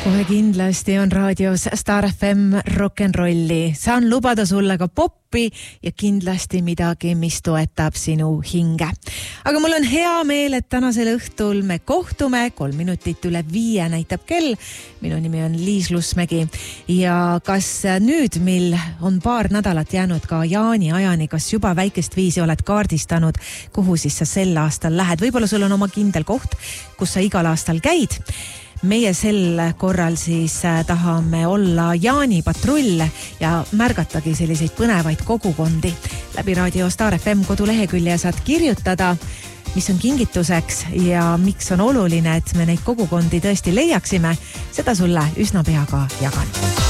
Kohe kindlasti on raadios Star FM rock'n'rolli. Saan lubada sulle ka poppi ja kindlasti midagi, mis toetab sinu hinge. Aga mul on hea meel, et tänasel õhtul me kohtume 3 minutit üle 5 näitab kell. Minu nimi on Liis Lusmägi ja kas nüüd, mil on paar nädalat jäänud ka Jaani ajani, kas juba väikest viisi oled kaardistanud, kuhu siis sa sel aastal lähed? Võib-olla sul on oma kindel koht, kus sa igal aastal käid. Meie sel korral siis tahame olla Jaani patrull ja märgatagi selliseid põnevaid kogukondi. Läbi Raadio Star FM kodulehekülje saad kirjutada, mis on kingituseks ja miks on oluline, et me neid kogukondi tõesti leiaksime. Seda sulle üsna pea ka jagan.